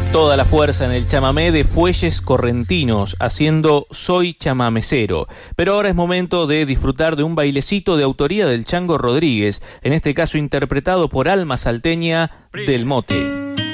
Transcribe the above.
Toda la fuerza en el chamamé de Fuelles Correntinos, haciendo Soy Chamamecero. Pero ahora es momento de disfrutar de un bailecito de autoría del Chango Rodríguez, en este caso interpretado por Alma Salteña del Mote.